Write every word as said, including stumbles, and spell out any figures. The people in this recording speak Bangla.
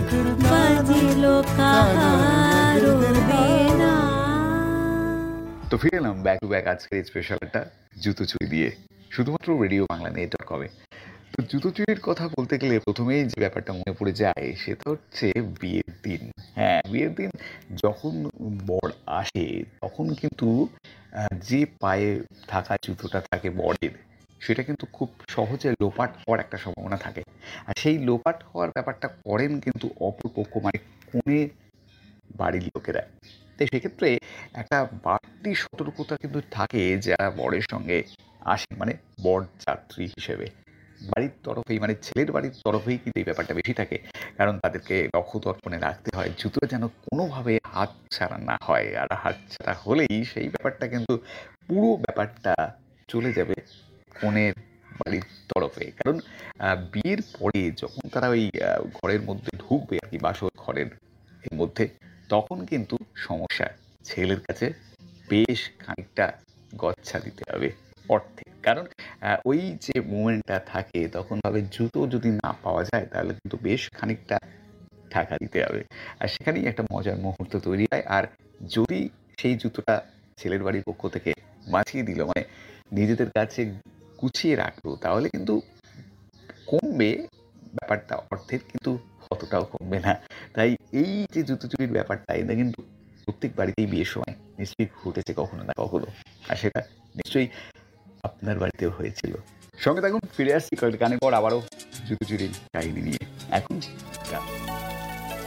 বাজিলো কাহারো বেনা। তো ফিরে এলাম ব্যাক টু ব্যাক আজকের স্পেশালটা জুতো চুরি দিয়ে, শুধুমাত্র রেডিও বাংলা নিয়ে ডট কমে। তো জুতো চুরির কথা বলতে গেলে প্রথমেই যে ব্যাপারটা মনে পড়ে যায় সেটা হচ্ছে বিয়ের দিন। হ্যাঁ, বিয়ের দিন যখন বর আসে তখন কিন্তু আহ, যে পায়ে থাকা জুতোটা থাকে বরের, সেটা কিন্তু খুব সহজে লোপাট হওয়ার একটা সম্ভাবনা থাকে। আর সেই লোপাট হওয়ার ব্যাপারটা করেন কিন্তু অপরপক্ষ, মানে কনে বাড়ির লোকেরা। তো সেক্ষেত্রে একটা বাড়তি সতর্কতা কিন্তু থাকে যারা বরের সঙ্গে আসেন, মানে বর যাত্রী হিসেবে বাড়ির তরফেই, মানে ছেলের বাড়ির তরফেই কিন্তু এই ব্যাপারটা বেশি থাকে। কারণ তাদেরকে রক্ষদর্পণে রাখতে হয় জুতো যেন কোনোভাবে হাত ছাড়া না হয়, আর হাত ছাড়া হলেই সেই ব্যাপারটা কিন্তু পুরো ব্যাপারটা চলে যাবে কনের বাড়ির তরফে। কারণ আহ, বিয়ের পরে যখন তারা ওই আহ, ঘরের মধ্যে ঢুকবে আর কি, বাসর ঘরের এর মধ্যে, তখন কিন্তু সমস্যা। ছেলের কাছে বেশ খানিকটা গচ্ছা দিতে হবে অর্থে। কারণ আহ, ওই যে মুভমেন্টটা থাকে তখন ভাবে জুতো যদি না পাওয়া যায় তাহলে কিন্তু বেশ খানিকটা টাকা দিতে হবে। আর সেখানেই একটা মজার মুহূর্ত তৈরি হয়। আর যদি সেই জুতোটা ছেলের বাড়ির পক্ষ থেকে বাঁচিয়ে দিল, মানে নিজেদের কাছে গুছিয়ে রাখলো, তাহলে কিন্তু কমবে ব্যাপারটা অর্থের, কিন্তু অতটাও কমবে না। তাই এই যে জুতো চুরির ব্যাপারটা, এটা কিন্তু প্রত্যেক বাড়িতেই বিয়ের সময় নিশ্চয়ই ঘটেছে কখনো না কখনো। আর সেটা নিশ্চয়ই আপনার বাড়িতেও হয়েছিল। সঙ্গে থাকুন, ফিরে আসছি কয়েকটা গানের পর আবারও জুতো চুরির কাহিনী নিয়ে। এখন গান।